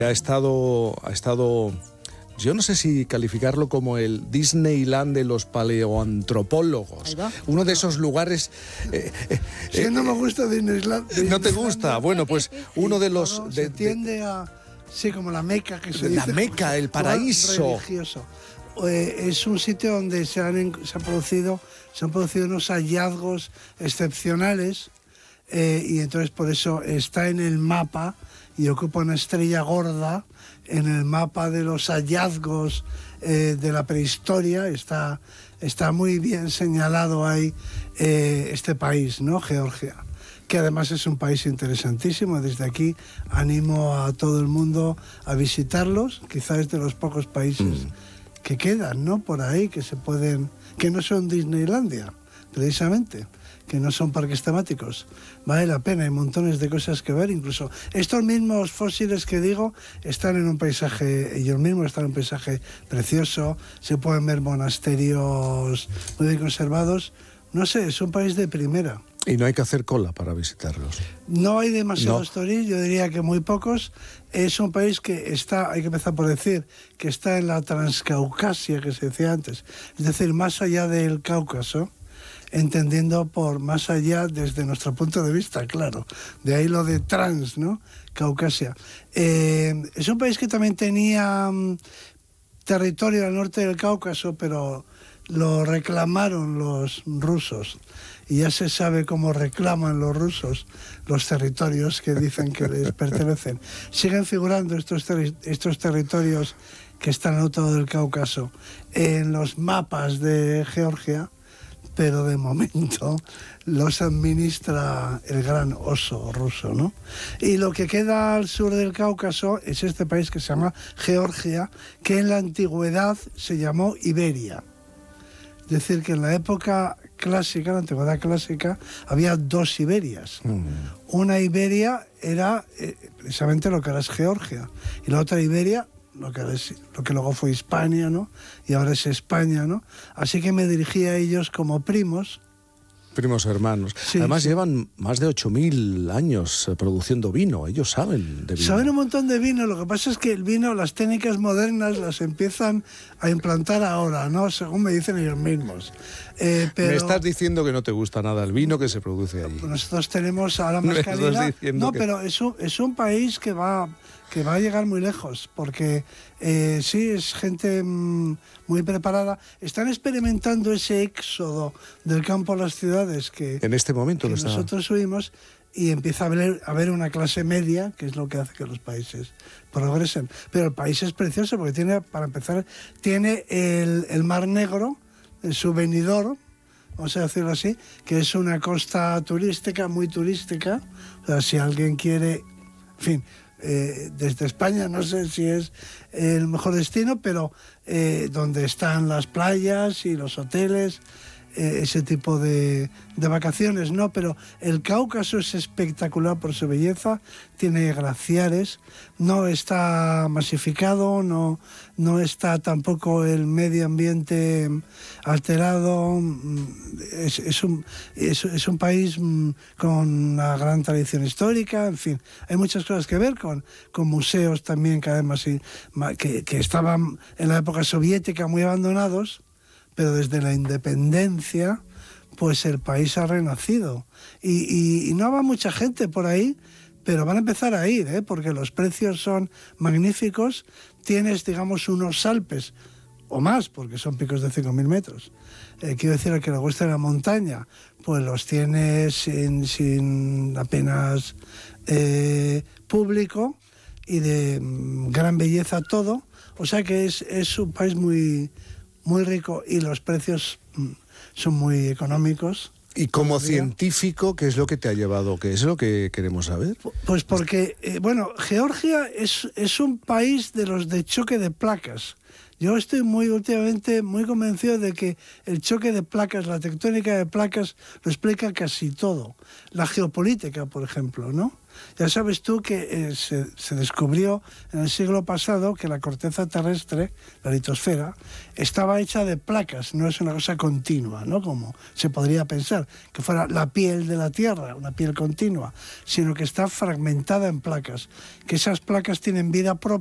Ha estado, yo no sé si calificarlo como el Disneyland de los paleoantropólogos. Uno de esos lugares... Si no me gusta Disneyland. ¿No te gusta? Bueno, pues uno de los... Se tiende a... Sí, como la Meca, que se dice. La Meca, el paraíso. Religioso. Es un sitio donde se han producido unos hallazgos excepcionales y entonces por eso está en el mapa y ocupa una estrella gorda en el mapa de los hallazgos de la prehistoria. Está muy bien señalado ahí este país, ¿no? Georgia, que además es un país interesantísimo. Desde aquí animo a todo el mundo a visitarlos. Quizás es de los pocos países que quedan, ¿no? Por ahí, que no son Disneylandia, precisamente, que no son parques temáticos. Vale la pena, hay montones de cosas que ver. Incluso estos mismos fósiles que digo están en un paisaje, ellos mismos están en un paisaje precioso, se pueden ver monasterios muy bien conservados. No sé, es un país de primera. Y no hay que hacer cola para visitarlos. No hay demasiados turistas, yo diría que muy pocos. Es un país que está, hay que empezar por decir, que está en la Transcaucasia, que se decía antes. Es decir, más allá del Cáucaso, entendiendo por más allá desde nuestro punto de vista, claro. De ahí lo de trans, ¿no? Caucasia. Es un país que también tenía territorio al norte del Cáucaso, pero lo reclamaron los rusos. Y ya se sabe cómo reclaman los rusos los territorios que dicen que les pertenecen. Siguen figurando estos territorios que están al otro lado del Cáucaso en los mapas de Georgia, pero de momento los administra el gran oso ruso, ¿no? Y lo que queda al sur del Cáucaso es este país que se llama Georgia, que en la antigüedad se llamó Iberia. Es decir, que en la época clásica, la antigüedad clásica, había dos Iberias. Una Iberia era precisamente lo que ahora es Georgia, y la otra Iberia, lo que luego fue Hispania, ¿no? Y ahora es España, ¿no? Así que me dirigí a ellos como primos. Primos hermanos. Sí, además llevan más de 8.000 años produciendo vino. Ellos saben de vino. Saben un montón de vino. Lo que pasa es que el vino, las técnicas modernas las empiezan a implantar ahora, ¿no? Según me dicen ellos mismos. Pero me estás diciendo que no te gusta nada el vino que se produce allí. Nosotros tenemos ahora más calidad. No, pero es un país que va a llegar muy lejos, porque sí, es gente muy preparada. Están experimentando ese éxodo del campo a las ciudades que en este momento que nosotros subimos, y empieza a haber una clase media, que es lo que hace que los países progresen. Pero el país es precioso porque tiene, para empezar, tiene el Mar Negro, su venidor, vamos a decirlo así, que es una costa turística, muy turística. O sea, si alguien quiere, en fin, desde España no sé si es el mejor destino, pero donde están las playas y los hoteles, ese tipo de vacaciones, ¿no? Pero el Cáucaso es espectacular por su belleza, tiene glaciares, no está masificado, no está tampoco el medio ambiente alterado. Es un país con una gran tradición histórica, en fin, hay muchas cosas que ver con museos también que además que estaban en la época soviética muy abandonados, pero desde la independencia, pues el país ha renacido. Y no va mucha gente por ahí, pero van a empezar a ir, porque los precios son magníficos. Tienes, digamos, unos Alpes, o más, porque son picos de 5.000 metros. Quiero decir, al que le guste la montaña, pues los tienes sin apenas público y de gran belleza todo. O sea que es un país muy rico y los precios son muy económicos. Y como científico, ¿qué es lo que te ha llevado? ¿Qué es lo que queremos saber? Pues porque, Georgia es un país de los de choque de placas. Yo estoy últimamente muy convencido de que el choque de placas, la tectónica de placas, lo explica casi todo. La geopolítica, por ejemplo, ¿no? Ya sabes tú que se descubrió en el siglo pasado que la corteza terrestre, la litosfera, estaba hecha de placas, no es una cosa continua, ¿no? Como se podría pensar, que fuera la piel de la Tierra, una piel continua, sino que está fragmentada en placas, que esas placas tienen vida propia